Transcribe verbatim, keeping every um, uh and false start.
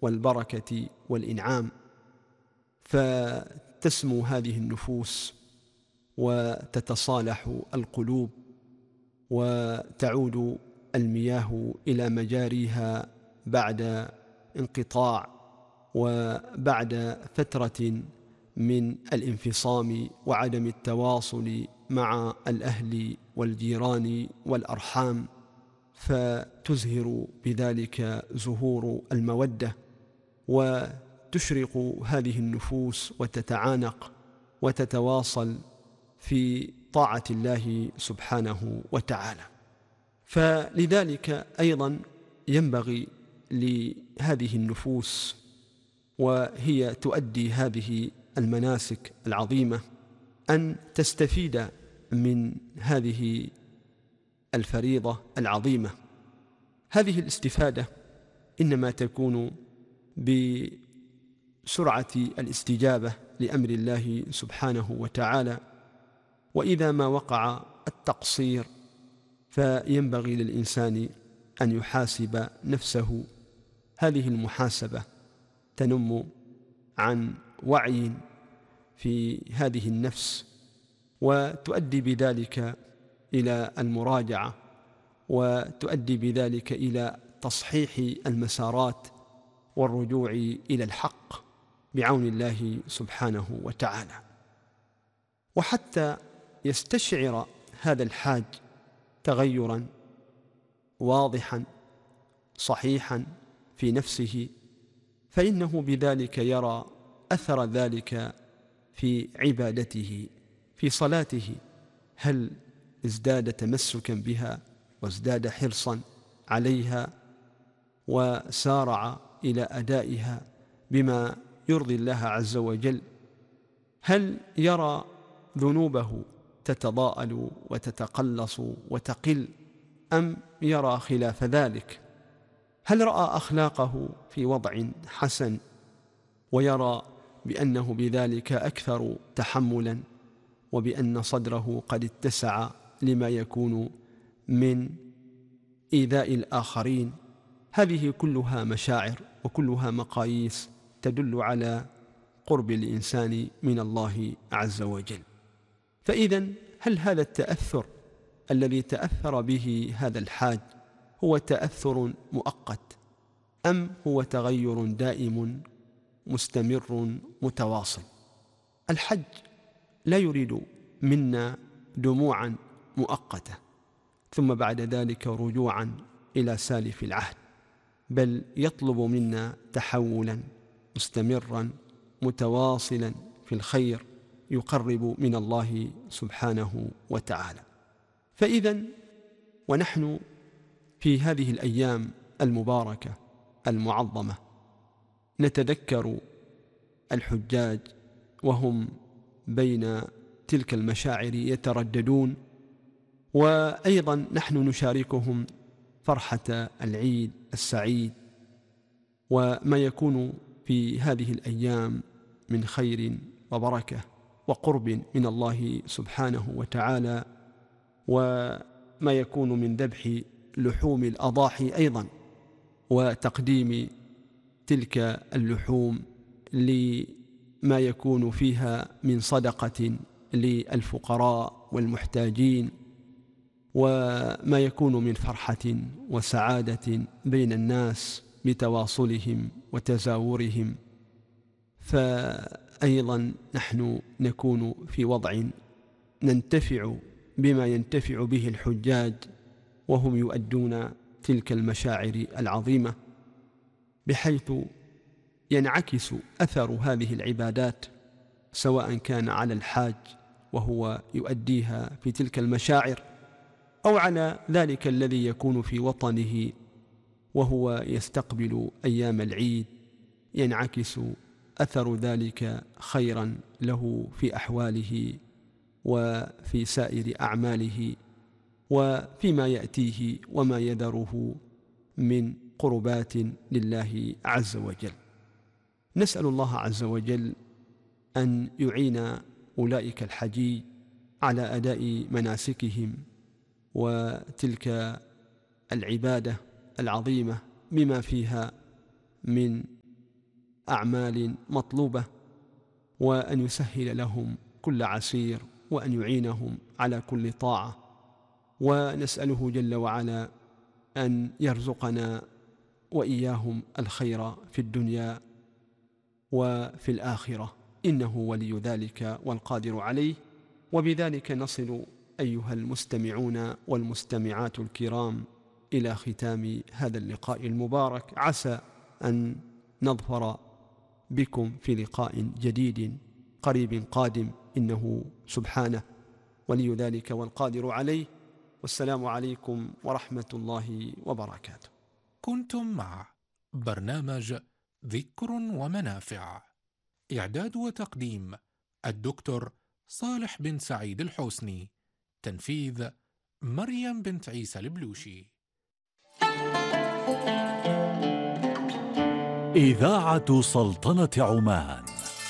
والبركة والإنعام، فتسمو هذه النفوس وتتصالح القلوب وتعود المياه إلى مجاريها بعد انقطاع وبعد فترة من الانفصام وعدم التواصل مع الأهل والجيران والأرحام، فتزهر بذلك زهور المودة، وتشرق هذه النفوس وتتعانق وتتواصل في طاعة الله سبحانه وتعالى. فلذلك أيضا ينبغي لهذه النفوس وهي تؤدي هذه المناسك العظيمة أن تستفيد من هذه الفريضة العظيمة. هذه الاستفادة إنما تكون بسرعة الاستجابة لأمر الله سبحانه وتعالى، وإذا ما وقع التقصير فينبغي للإنسان أن يحاسب نفسه. هذه المحاسبة تنم عن وعي في هذه النفس، وتؤدي بذلك إلى المراجعة، وتؤدي بذلك إلى تصحيح المسارات والرجوع إلى الحق بعون الله سبحانه وتعالى. وحتى يستشعر هذا الحاج تغيرا واضحا صحيحا في نفسه، فإنه بذلك يرى أثر ذلك في عبادته، في صلاته، هل ازداد تمسكا بها وازداد حرصا عليها وسارع إلى أدائها بما يرضي الله عز وجل؟ هل يرى ذنوبه تتضاءل وتتقلص وتقل، أم يرى خلاف ذلك؟ هل رأى أخلاقه في وضع حسن ويرى بأنه بذلك أكثر تحملا، وبأن صدره قد اتسع لما يكون من إيذاء الآخرين؟ هذه كلها مشاعر وكلها مقاييس تدل على قرب الإنسان من الله عز وجل. فإذن هل هذا التأثر الذي تأثر به هذا الحاج هو تأثر مؤقت، أم هو تغير دائم مستمر متواصل؟ الحج لا يريد منا دموعا مؤقتة ثم بعد ذلك رجوعا إلى سالف العهد، بل يطلب منا تحولا مستمرا متواصلا في الخير يقرب من الله سبحانه وتعالى. فإذن ونحن في هذه الأيام المباركة المعظمة نتذكر الحجاج وهم بين تلك المشاعر يترددون، وأيضا نحن نشاركهم فرحة العيد السعيد وما يكون في هذه الأيام من خير وبركة وقرب من الله سبحانه وتعالى، وما يكون من ذبح لحوم الأضاحي أيضا، وتقديم تلك اللحوم لما يكون فيها من صدقة للفقراء والمحتاجين، وما يكون من فرحة وسعادة بين الناس بتواصلهم وتزاورهم. فأيضا نحن نكون في وضع ننتفع بما ينتفع به الحجاج وهم يؤدون تلك المشاعر العظيمة، بحيث ينعكس أثر هذه العبادات سواء كان على الحاج وهو يؤديها في تلك المشاعر، أو على ذلك الذي يكون في وطنه وهو يستقبل أيام العيد، ينعكس أثر ذلك خيرا له في أحواله وفي سائر أعماله وفيما يأتيه وما يذره من قربات لله عز وجل. نسأل الله عز وجل أن يعين أولئك الحجيج على أداء مناسكهم وتلك العبادة العظيمة بما فيها من أعمال مطلوبة، وأن يسهل لهم كل عسير، وأن يعينهم على كل طاعة. ونسأله جل وعلا أن يرزقنا وإياهم الخير في الدنيا وفي الآخرة، إنه ولي ذلك والقادر عليه. وبذلك نصل أيها المستمعون والمستمعات الكرام إلى ختام هذا اللقاء المبارك. عسى أن نظفر بكم في لقاء جديد قريب قادم، إنه سبحانه ولي ذلك والقادر عليه. والسلام عليكم ورحمة الله وبركاته. كنتم مع برنامج ذكر ومنافع، إعداد وتقديم الدكتور صالح بن سعيد الحوسني، تنفيذ مريم بنت عيسى البلوشي. إذاعة سلطنة عمان.